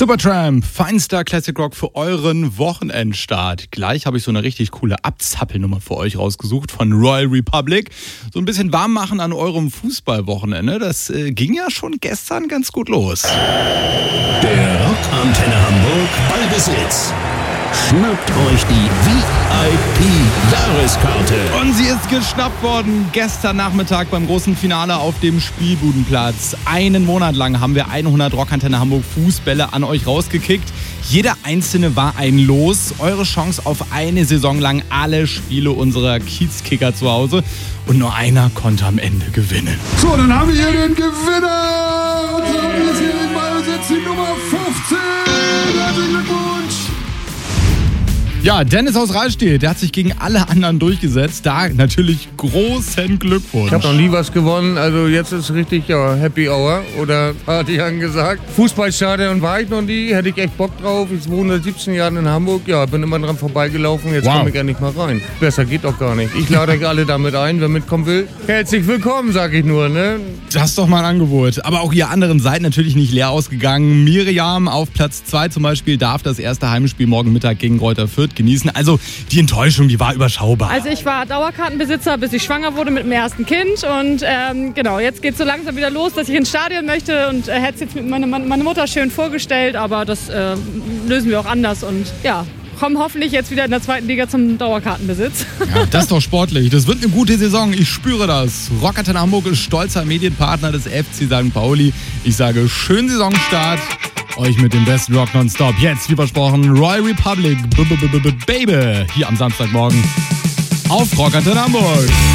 Supertramp, feinster Classic Rock für euren Wochenendstart. Gleich habe ich so eine richtig coole Abzappelnummer für euch rausgesucht von Royal Republic. So ein bisschen warm machen an eurem Fußballwochenende. Das ging ja schon gestern ganz gut los. Der Rockantenne Hamburg Ballbesitz. Schnappt euch die VIP-Jahreskarte. Und sie ist geschnappt worden gestern Nachmittag beim großen Finale auf dem Spielbudenplatz. Einen Monat lang haben wir 100 Rockantenne Hamburg Fußbälle an euch rausgekickt. Jeder einzelne war ein Los. Eure Chance auf eine Saison lang alle Spiele unserer Kiezkicker zu Hause. Und nur einer konnte am Ende gewinnen. So, dann haben wir hier den Gewinner. Und so haben wir jetzt hier den Ballbesitz, die Nummer 15. Herzlichen Glückwunsch. Ja, Dennis aus Rahlstedt, der hat sich gegen alle anderen durchgesetzt. Da natürlich großen Glückwunsch. Ich habe noch nie was gewonnen, also jetzt ist richtig Happy Hour oder Party angesagt. Fußballstadion war ich noch nie, hätte ich echt Bock drauf. Ich wohne seit 17 Jahren in Hamburg, bin immer dran vorbeigelaufen, jetzt komme ich endlich mal rein. Besser geht doch gar nicht. Ich lade euch alle damit ein, wer mitkommen will. Herzlich willkommen, sag ich nur, ne? Das ist doch mal ein Angebot. Aber auch ihr anderen seid natürlich nicht leer ausgegangen. Miriam auf Platz 2 zum Beispiel darf das erste Heimspiel morgen Mittag gegen Greuther Fürth genießen. Also die Enttäuschung, die war überschaubar. Also ich war Dauerkartenbesitzer, bis ich schwanger wurde mit dem ersten Kind. Und genau, jetzt geht es so langsam wieder los, dass ich ins Stadion möchte. Und hätte es jetzt mit meine Mutter schön vorgestellt. Aber das lösen wir auch anders. Und ja, kommen hoffentlich jetzt wieder in der zweiten Liga zum Dauerkartenbesitz. Ja, das ist doch sportlich. Das wird eine gute Saison. Ich spüre das. Rockantenne Hamburg ist stolzer Medienpartner des FC St. Pauli. Ich sage, schönen Saisonstart. Euch mit dem besten Rock nonstop. Jetzt, wie versprochen, Royal Republic, Baby, hier am Samstagmorgen auf Rockantenne Hamburg.